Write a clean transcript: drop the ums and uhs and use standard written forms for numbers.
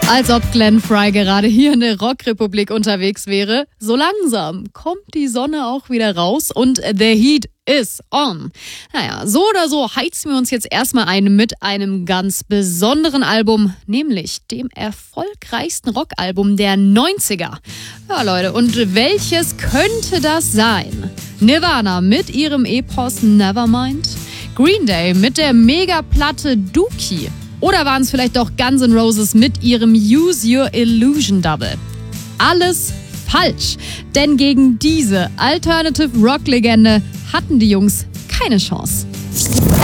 Als ob Glenn Frey gerade hier in der Rockrepublik unterwegs wäre. So langsam kommt die Sonne auch wieder raus und the heat is on. Naja, so oder so heizen wir uns jetzt erstmal ein mit einem ganz besonderen Album, nämlich dem erfolgreichsten Rockalbum der 90er. Ja, Leute, und welches könnte das sein? Nirvana mit ihrem Epos Nevermind? Green Day mit der Megaplatte Dookie? Oder waren es vielleicht doch Guns N' Roses mit ihrem Use Your Illusion Double? Alles falsch, denn gegen diese Alternative Rock Legende hatten die Jungs keine Chance.